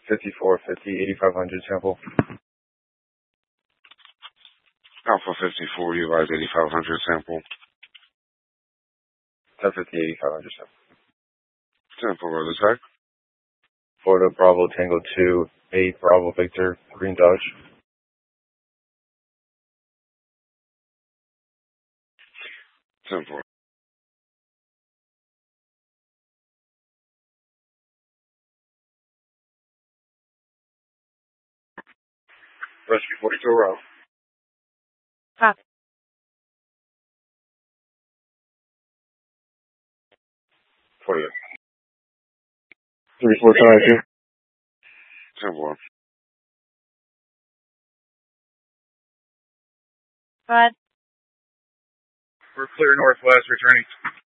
5450, 8500 sample. Alpha 54, utilize 8500 sample. 1050, 8500 sample. Sample road attack. Florida Bravo Tango 2, 8 Bravo Victor, Green Dodge. Sample. Rescue 42 route. Copy. 48. 3492. Sample. Go ahead. We're clear northwest, returning.